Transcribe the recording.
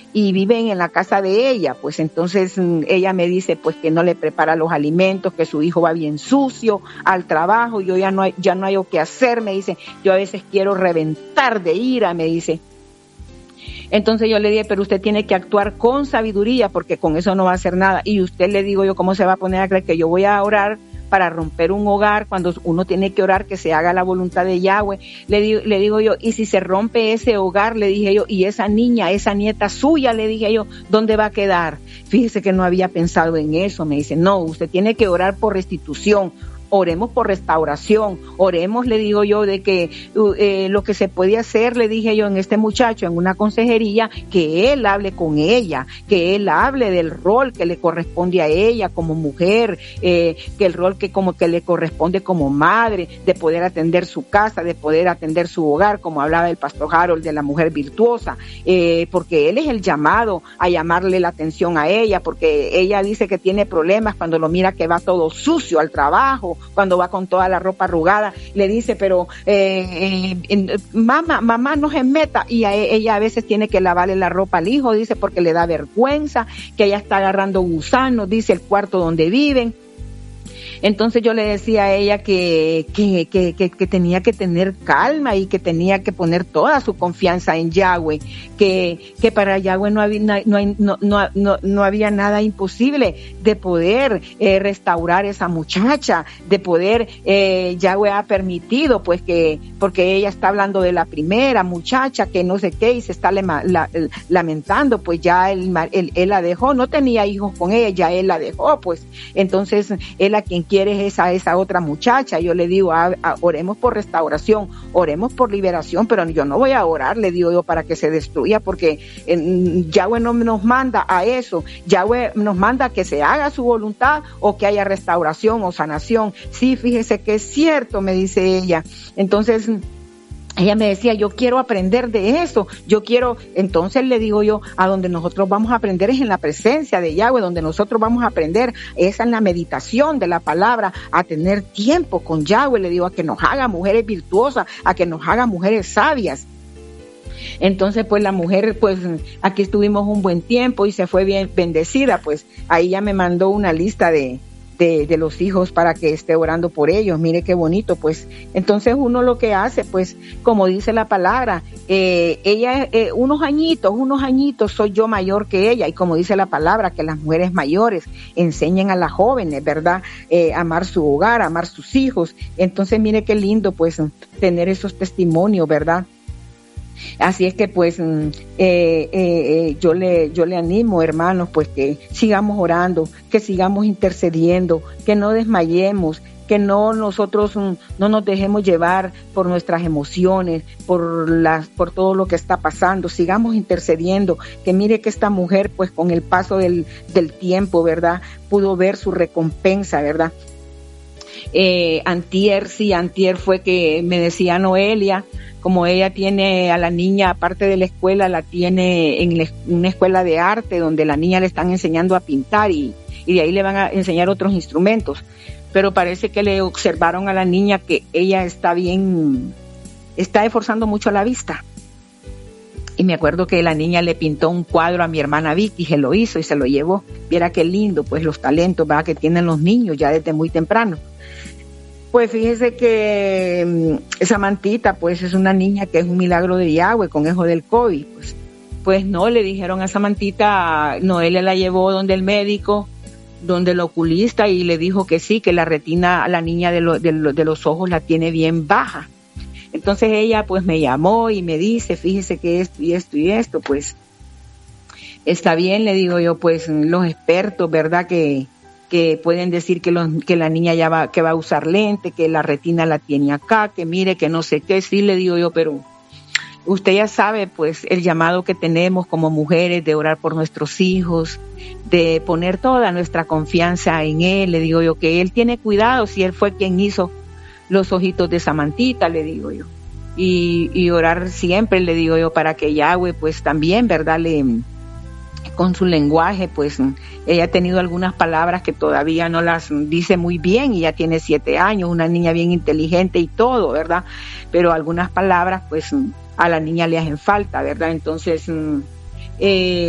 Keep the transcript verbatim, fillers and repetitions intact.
y viven en la casa de ella, pues entonces ella me dice pues que no le prepara los alimentos, que su hijo va bien sucio al trabajo, yo ya no hay, ya no hay qué hacer, me dice, yo a veces quiero reventar de ira, me dice. Entonces yo le dije, pero usted tiene que actuar con sabiduría porque con eso no va a hacer nada. Y usted, le digo yo, ¿cómo se va a poner a creer que yo voy a orar para romper un hogar cuando uno tiene que orar que se haga la voluntad de Yahweh? Le digo, le digo yo, y si se rompe ese hogar, le dije yo, y esa niña, esa nieta suya, le dije yo, ¿dónde va a quedar? Fíjese que no había pensado en eso. Me dice, no, usted tiene que orar por restitución. Oremos por restauración, oremos, le digo yo, de que eh, lo que se puede hacer, le dije yo, en este muchacho, en una consejería, que él hable con ella, que él hable del rol que le corresponde a ella como mujer, eh, que el rol que como que le corresponde como madre, de poder atender su casa, de poder atender su hogar, como hablaba el pastor Harold de la mujer virtuosa, eh, porque él es el llamado a llamarle la atención a ella, porque ella dice que tiene problemas cuando lo mira que va todo sucio al trabajo, cuando va con toda la ropa arrugada, le dice, pero eh, eh, mamá, mamá no se meta, y a ella a veces tiene que lavarle la ropa al hijo, dice, porque le da vergüenza, que ella está agarrando gusanos, dice, el cuarto donde viven. Entonces yo le decía a ella que, que, que, que, que tenía que tener calma y que tenía que poner toda su confianza en Yahweh, que, que para Yahweh no había, no, hay, no, no, no, no había nada imposible de poder eh, restaurar esa muchacha, de poder, eh, Yahweh ha permitido, pues que, porque ella está hablando de la primera muchacha que no sé qué y se está lema, la, lamentando, pues ya él, él, él la dejó, no tenía hijos con ella, ya él la dejó, pues entonces él a quien quiere es a esa otra muchacha. Yo le digo, a, a, oremos por restauración, oremos por liberación, pero yo no voy a orar, le digo yo, para que se destruya, porque eh, Yahweh no nos manda a eso, Yahweh nos manda a que se haga su voluntad o que haya restauración o sanación. Sí, fíjese que es cierto, me dice ella. Entonces ella me decía, yo quiero aprender de eso, yo quiero, entonces le digo yo, a donde nosotros vamos a aprender es en la presencia de Yahweh, donde nosotros vamos a aprender es en la meditación de la palabra, a tener tiempo con Yahweh, le digo, a que nos haga mujeres virtuosas, a que nos haga mujeres sabias. Entonces, pues la mujer, pues aquí estuvimos un buen tiempo y se fue bien bendecida, pues ahí ya me mandó una lista de De, de los hijos para que esté orando por ellos. Mire qué bonito, pues. Entonces uno lo que hace, pues, como dice la palabra, eh, ella, eh, unos añitos, unos añitos soy yo mayor que ella, y como dice la palabra, que las mujeres mayores enseñen a las jóvenes, ¿verdad? Eh, amar su hogar, amar sus hijos. Entonces mire qué lindo, pues, tener esos testimonios, ¿verdad? Así es que pues eh, eh, eh, yo le yo le animo, hermanos, pues que sigamos orando, que sigamos intercediendo, que no desmayemos, que no nosotros no nos dejemos llevar por nuestras emociones, por las por todo lo que está pasando. Sigamos intercediendo, que mire que esta mujer pues con el paso del del tiempo, ¿verdad?, pudo ver su recompensa, ¿verdad? Eh, antier, sí, antier fue que me decía Noelia, como ella tiene a la niña, aparte de la escuela, la tiene en la, una escuela de arte donde la niña le están enseñando a pintar y, y de ahí le van a enseñar otros instrumentos. Pero parece que le observaron a la niña que ella está bien, está esforzando mucho la vista. Y me acuerdo que la niña le pintó un cuadro a mi hermana Vicky, se lo hizo y se lo llevó. Viera qué lindo, pues los talentos, ¿verdad?, que tienen los niños ya desde muy temprano. Pues fíjese que esa Samantita, pues es una niña que es un milagro de Yahweh con eso del COVID. Pues, pues no, le dijeron a Samantita, Noelia la llevó donde el médico, donde el oculista, y le dijo que sí, que la retina, la niña de, lo, de, lo, de los ojos la tiene bien baja. Entonces ella pues me llamó y me dice, fíjese que esto y esto y esto, pues está bien, le digo yo, pues los expertos, ¿verdad?, que que pueden decir que, los, que la niña ya va, que va a usar lente, que la retina la tiene acá, que mire, que no sé qué, sí, le digo yo, pero usted ya sabe, pues, el llamado que tenemos como mujeres de orar por nuestros hijos, de poner toda nuestra confianza en él, le digo yo, que él tiene cuidado, si él fue quien hizo los ojitos de Samantita, le digo yo, y, y orar siempre, le digo yo, para que Yahweh, pues, también, ¿verdad?, le con su lenguaje, pues ella ha tenido algunas palabras que todavía no las dice muy bien y ya tiene siete años, una niña bien inteligente y todo, ¿verdad? Pero algunas palabras, pues a la niña le hacen falta, ¿verdad? Entonces, eh,